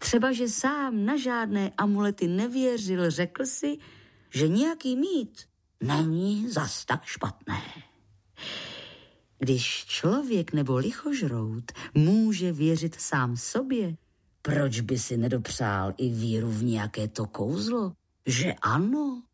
Třeba, že sám na žádné amulety nevěřil, řekl si, že nějaký mít není zas tak špatné. Když člověk nebo lichožrout může věřit sám sobě, proč by si nedopřál i víru v nějaké to kouzlo, že ano,